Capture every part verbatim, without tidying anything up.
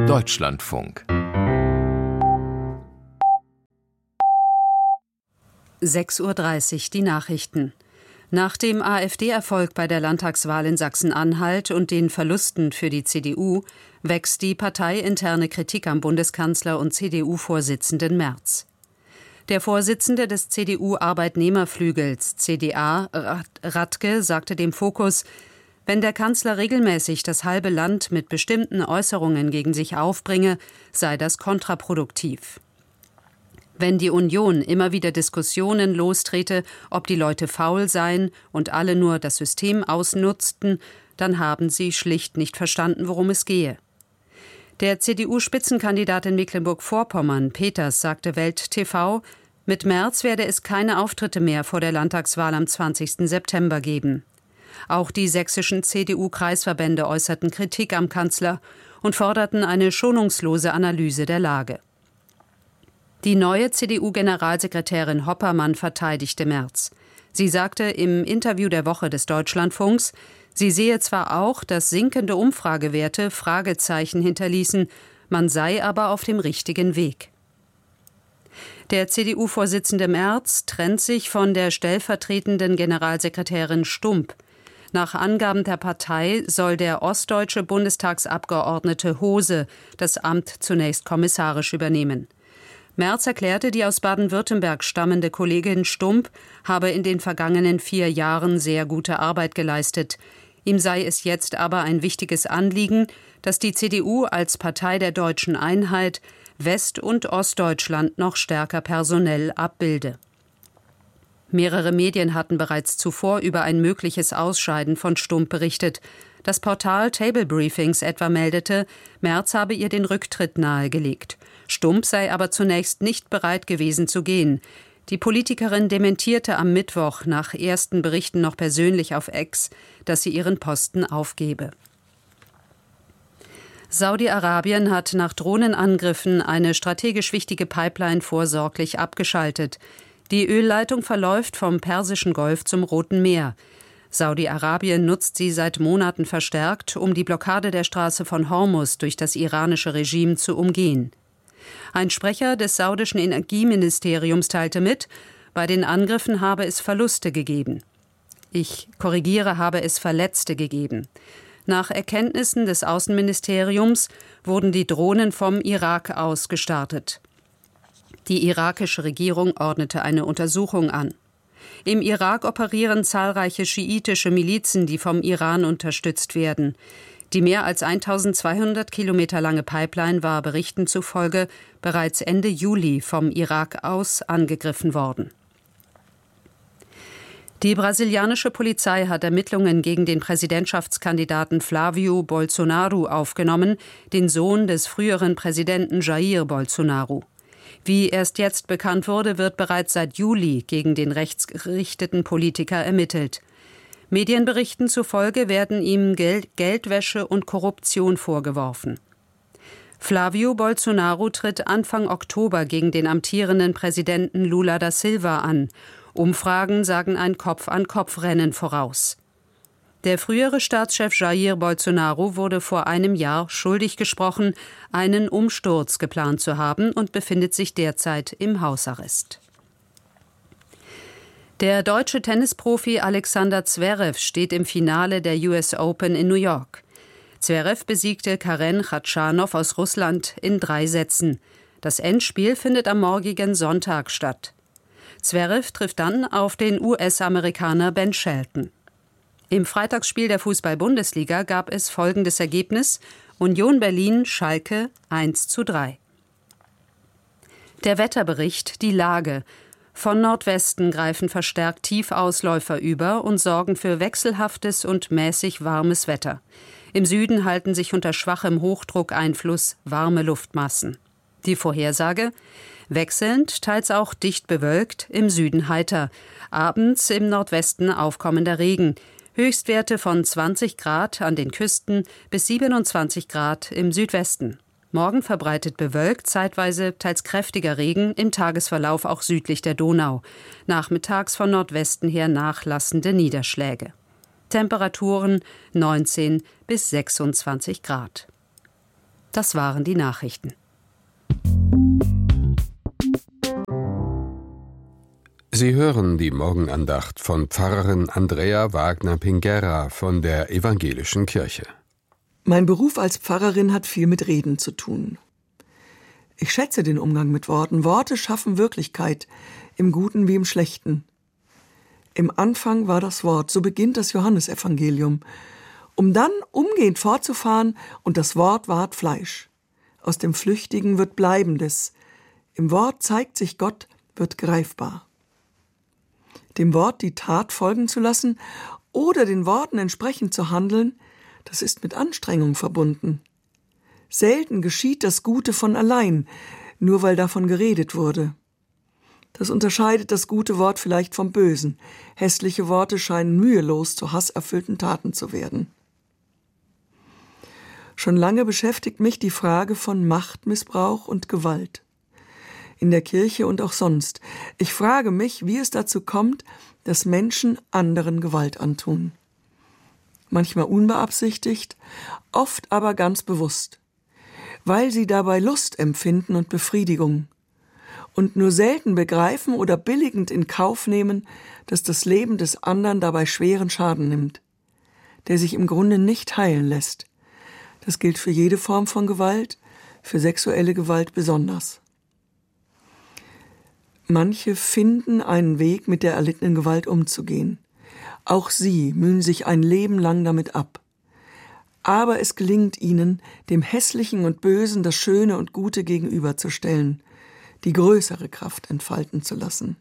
Deutschlandfunk. sechs Uhr dreißig, die Nachrichten. Nach dem AfD-Erfolg bei der Landtagswahl in Sachsen-Anhalt und den Verlusten für die C D U wächst die parteiinterne Kritik am Bundeskanzler und C D U-Vorsitzenden Merz. Der Vorsitzende des C D U-Arbeitnehmerflügels C D A, Radke, sagte dem Fokus, wenn der Kanzler regelmäßig das halbe Land mit bestimmten Äußerungen gegen sich aufbringe, sei das kontraproduktiv. Wenn die Union immer wieder Diskussionen lostrete, ob die Leute faul seien und alle nur das System ausnutzten, dann haben sie schlicht nicht verstanden, worum es gehe. Der C D U-Spitzenkandidat in Mecklenburg-Vorpommern, Peters, sagte Welt T V, mit Merz werde es keine Auftritte mehr vor der Landtagswahl am zwanzigsten September geben. Auch die sächsischen C D U-Kreisverbände äußerten Kritik am Kanzler und forderten eine schonungslose Analyse der Lage. Die neue C D U-Generalsekretärin Hoppermann verteidigte Merz. Sie sagte im Interview der Woche des Deutschlandfunks, sie sehe zwar auch, dass sinkende Umfragewerte Fragezeichen hinterließen, man sei aber auf dem richtigen Weg. Der C D U-Vorsitzende Merz trennt sich von der stellvertretenden Generalsekretärin Stump. Nach Angaben der Partei soll der ostdeutsche Bundestagsabgeordnete Hose das Amt zunächst kommissarisch übernehmen. Merz erklärte, die aus Baden-Württemberg stammende Kollegin Stump habe in den vergangenen vier Jahren sehr gute Arbeit geleistet. Ihm sei es jetzt aber ein wichtiges Anliegen, dass die C D U als Partei der deutschen Einheit West- und Ostdeutschland noch stärker personell abbilde. Mehrere Medien hatten bereits zuvor über ein mögliches Ausscheiden von Stump berichtet. Das Portal Table Briefings etwa meldete, Merz habe ihr den Rücktritt nahegelegt. Stump sei aber zunächst nicht bereit gewesen zu gehen. Die Politikerin dementierte am Mittwoch nach ersten Berichten noch persönlich auf X, dass sie ihren Posten aufgebe. Saudi-Arabien hat nach Drohnenangriffen eine strategisch wichtige Pipeline vorsorglich abgeschaltet. Die Ölleitung verläuft vom Persischen Golf zum Roten Meer. Saudi-Arabien nutzt sie seit Monaten verstärkt, um die Blockade der Straße von Hormuz durch das iranische Regime zu umgehen. Ein Sprecher des saudischen Energieministeriums teilte mit, bei den Angriffen habe es Verluste gegeben. Ich korrigiere, habe es Verletzte gegeben. Nach Erkenntnissen des Außenministeriums wurden die Drohnen vom Irak aus gestartet. Die irakische Regierung ordnete eine Untersuchung an. Im Irak operieren zahlreiche schiitische Milizen, die vom Iran unterstützt werden. Die mehr als eintausendzweihundert Kilometer lange Pipeline war Berichten zufolge bereits Ende Juli vom Irak aus angegriffen worden. Die brasilianische Polizei hat Ermittlungen gegen den Präsidentschaftskandidaten Flávio Bolsonaro aufgenommen, den Sohn des früheren Präsidenten Jair Bolsonaro. Wie erst jetzt bekannt wurde, wird bereits seit Juli gegen den rechtsgerichteten Politiker ermittelt. Medienberichten zufolge werden ihm Geld, Geldwäsche und Korruption vorgeworfen. Flávio Bolsonaro tritt Anfang Oktober gegen den amtierenden Präsidenten Lula da Silva an. Umfragen sagen ein Kopf-an-Kopf-Rennen voraus. Der frühere Staatschef Jair Bolsonaro wurde vor einem Jahr schuldig gesprochen, einen Umsturz geplant zu haben und befindet sich derzeit im Hausarrest. Der deutsche Tennisprofi Alexander Zverev steht im Finale der U S Open in New York. Zverev besiegte Karen Khachanov aus Russland in drei Sätzen. Das Endspiel findet am morgigen Sonntag statt. Zverev trifft dann auf den U S-Amerikaner Ben Shelton. Im Freitagsspiel der Fußball-Bundesliga gab es folgendes Ergebnis: Union Berlin Schalke eins zu drei. Der Wetterbericht, die Lage. Von Nordwesten greifen verstärkt Tiefausläufer über und sorgen für wechselhaftes und mäßig warmes Wetter. Im Süden halten sich unter schwachem Hochdruckeinfluss warme Luftmassen. Die Vorhersage: wechselnd, teils auch dicht bewölkt, im Süden heiter. Abends im Nordwesten aufkommender Regen. Höchstwerte von zwanzig Grad an den Küsten bis siebenundzwanzig Grad im Südwesten. Morgen verbreitet bewölkt, zeitweise teils kräftiger Regen, im Tagesverlauf auch südlich der Donau. Nachmittags von Nordwesten her nachlassende Niederschläge. Temperaturen neunzehn bis sechsundzwanzig Grad. Das waren die Nachrichten. Sie hören die Morgenandacht von Pfarrerin Andrea Wagner-Pinguera von der Evangelischen Kirche. Mein Beruf als Pfarrerin hat viel mit Reden zu tun. Ich schätze den Umgang mit Worten. Worte schaffen Wirklichkeit, im Guten wie im Schlechten. Im Anfang war das Wort, so beginnt das Johannesevangelium, um dann umgehend fortzufahren, und das Wort ward Fleisch. Aus dem Flüchtigen wird Bleibendes. Im Wort zeigt sich Gott, wird greifbar. Dem Wort die Tat folgen zu lassen oder den Worten entsprechend zu handeln, das ist mit Anstrengung verbunden. Selten geschieht das Gute von allein, nur weil davon geredet wurde. Das unterscheidet das gute Wort vielleicht vom Bösen. Hässliche Worte scheinen mühelos zu hasserfüllten Taten zu werden. Schon lange beschäftigt mich die Frage von Machtmissbrauch und Gewalt. In der Kirche und auch sonst. Ich frage mich, wie es dazu kommt, dass Menschen anderen Gewalt antun. Manchmal unbeabsichtigt, oft aber ganz bewusst, weil sie dabei Lust empfinden und Befriedigung und nur selten begreifen oder billigend in Kauf nehmen, dass das Leben des anderen dabei schweren Schaden nimmt, der sich im Grunde nicht heilen lässt. Das gilt für jede Form von Gewalt, für sexuelle Gewalt besonders. Manche finden einen Weg, mit der erlittenen Gewalt umzugehen. Auch sie mühen sich ein Leben lang damit ab. Aber es gelingt ihnen, dem Hässlichen und Bösen das Schöne und Gute gegenüberzustellen, die größere Kraft entfalten zu lassen.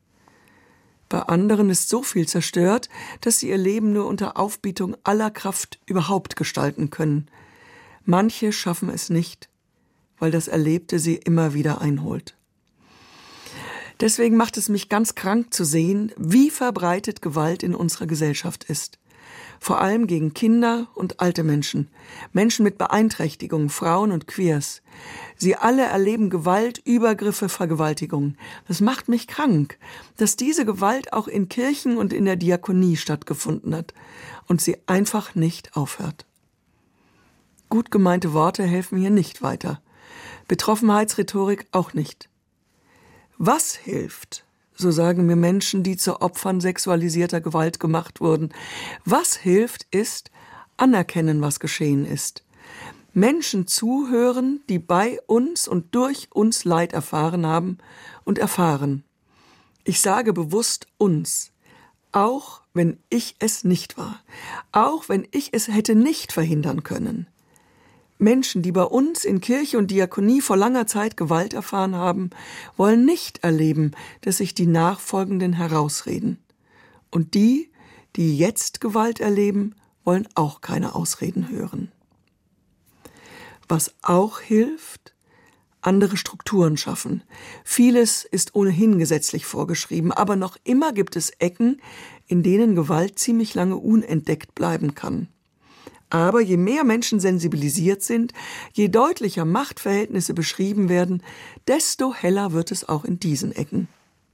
Bei anderen ist so viel zerstört, dass sie ihr Leben nur unter Aufbietung aller Kraft überhaupt gestalten können. Manche schaffen es nicht, weil das Erlebte sie immer wieder einholt. Deswegen macht es mich ganz krank zu sehen, wie verbreitet Gewalt in unserer Gesellschaft ist. Vor allem gegen Kinder und alte Menschen, Menschen mit Beeinträchtigungen, Frauen und Queers. Sie alle erleben Gewalt, Übergriffe, Vergewaltigungen. Das macht mich krank, dass diese Gewalt auch in Kirchen und in der Diakonie stattgefunden hat und sie einfach nicht aufhört. Gut gemeinte Worte helfen hier nicht weiter. Betroffenheitsrhetorik auch nicht. Was hilft, so sagen mir Menschen, die zu Opfern sexualisierter Gewalt gemacht wurden, was hilft, ist anerkennen, was geschehen ist. Menschen zuhören, die bei uns und durch uns Leid erfahren haben und erfahren. Ich sage bewusst uns, auch wenn ich es nicht war, auch wenn ich es hätte nicht verhindern können. Menschen, die bei uns in Kirche und Diakonie vor langer Zeit Gewalt erfahren haben, wollen nicht erleben, dass sich die Nachfolgenden herausreden. Und die, die jetzt Gewalt erleben, wollen auch keine Ausreden hören. Was auch hilft, andere Strukturen schaffen. Vieles ist ohnehin gesetzlich vorgeschrieben, aber noch immer gibt es Ecken, in denen Gewalt ziemlich lange unentdeckt bleiben kann. Aber je mehr Menschen sensibilisiert sind, je deutlicher Machtverhältnisse beschrieben werden, desto heller wird es auch in diesen Ecken.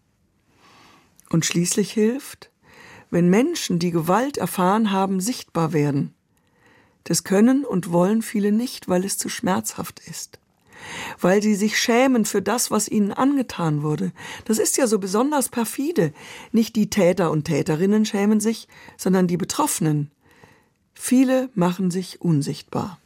Und schließlich hilft, wenn Menschen, die Gewalt erfahren haben, sichtbar werden. Das können und wollen viele nicht, weil es zu schmerzhaft ist. Weil sie sich schämen für das, was ihnen angetan wurde. Das ist ja so besonders perfide. Nicht die Täter und Täterinnen schämen sich, sondern die Betroffenen. Viele machen sich unsichtbar.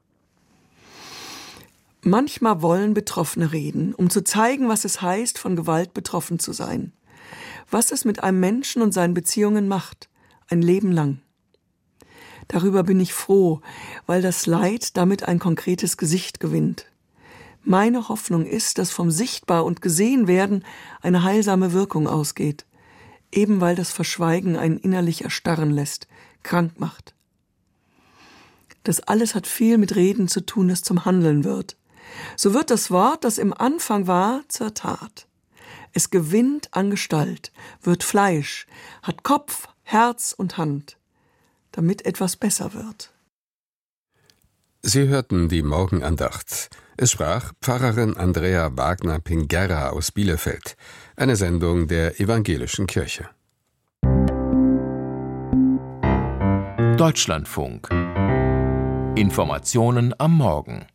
Manchmal wollen Betroffene reden, um zu zeigen, was es heißt, von Gewalt betroffen zu sein. Was es mit einem Menschen und seinen Beziehungen macht, ein Leben lang. Darüber bin ich froh, weil das Leid damit ein konkretes Gesicht gewinnt. Meine Hoffnung ist, dass vom Sichtbar- und Gesehenwerden eine heilsame Wirkung ausgeht, eben weil das Verschweigen einen innerlich erstarren lässt, krank macht. Das alles hat viel mit Reden zu tun, das zum Handeln wird. So wird das Wort, das im Anfang war, zur Tat. Es gewinnt an Gestalt, wird Fleisch, hat Kopf, Herz und Hand, damit etwas besser wird. Sie hörten die Morgenandacht. Es sprach Pfarrerin Andrea Wagner-Pinguera aus Bielefeld, eine Sendung der Evangelischen Kirche. Deutschlandfunk. Informationen am Morgen.